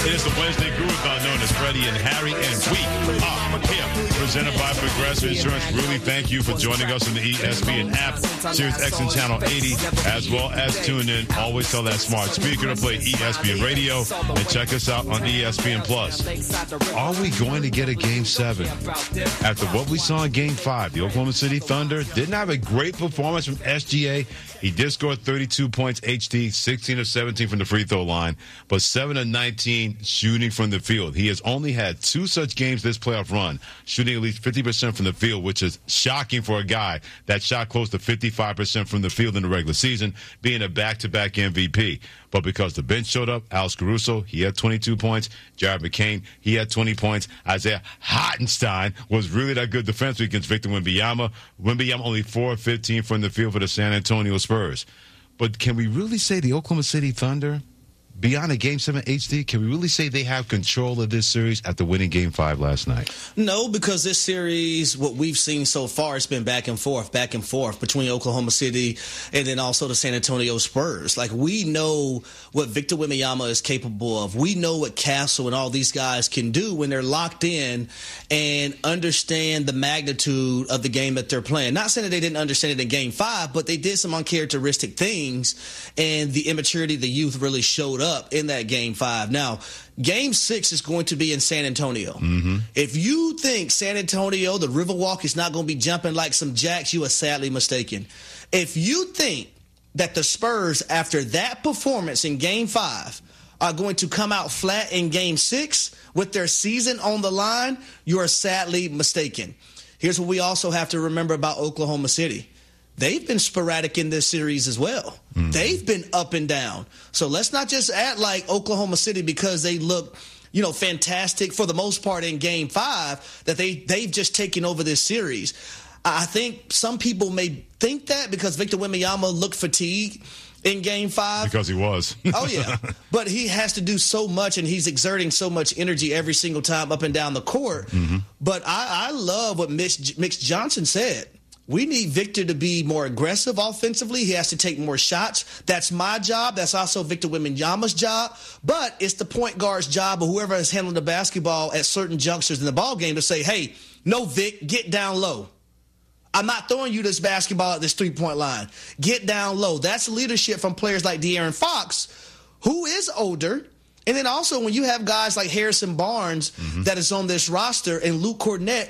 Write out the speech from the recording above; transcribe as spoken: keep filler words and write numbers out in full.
It is the Wednesday Groove-Thon known as Freddie and Harry, and we are here. Presented by Progressive Insurance. Really thank you for joining us on the E S P N app, Sirius X M Channel eighty, as well as tune in. Always tell that smart speaker to play E S P N Radio, and check us out on E S P N Plus. Are we going to get a Game seven? After what we saw in Game five, the Oklahoma City Thunder didn't have a great performance from S G A. He did score thirty-two points H D, sixteen of seventeen from the free throw line, but seven of nineteen shooting from the field. He has only had two such games this playoff run, shooting at least fifty percent from the field, which is shocking for a guy that shot close to fifty-five percent from the field in the regular season, being a back-to-back M V P. But because the bench showed up, Alex Caruso, he had twenty-two points. Jared McCain, he had twenty points. Isaiah Hartenstein was really that good defensively against Victor Wembanyama. Wembanyama only four of fifteen from the field for the San Antonio Spurs. But can we really say the Oklahoma City Thunder, beyond a Game seven H D, can we really say they have control of this series after winning Game five last night? No, because this series, what we've seen so far, it's been back and forth, back and forth between Oklahoma City and then also the San Antonio Spurs. Like, we know what Victor Wembanyama is capable of. We know what Castle and all these guys can do when they're locked in and understand the magnitude of the game that they're playing. Not saying that they didn't understand it in Game five, but they did some uncharacteristic things, and the immaturity of the youth really showed up in that Game five. Now, Game six is going to be in San Antonio. Mm-hmm. If you think San Antonio, the Riverwalk, is not going to be jumping like some jacks, you are sadly mistaken. If you think that the Spurs, after that performance in Game five, are going to come out flat in Game six with their season on the line, you are sadly mistaken. Here's what we also have to remember about Oklahoma City. They've been sporadic in this series as well. Mm-hmm. They've been up and down. So let's not just act like Oklahoma City, because they look, you know, fantastic for the most part in Game five, that they, they've just taken over this series. I think some people may think that because Victor Wembanyama looked fatigued in Game five. Because he was. Oh, yeah. But he has to do so much, and he's exerting so much energy every single time up and down the court. Mm-hmm. But I, I love what Mitch, Mitch Johnson said. We need Victor to be more aggressive offensively. He has to take more shots. That's my job. That's also Victor Wembanyama's job. But it's the point guard's job, or whoever is handling the basketball at certain junctures in the ball game, to say, hey, no, Vic, get down low. I'm not throwing you this basketball at this three-point line. Get down low. That's leadership from players like De'Aaron Fox, who is older. And then also when you have guys like Harrison Barnes mm-hmm. that is on this roster, and Luke Kornet,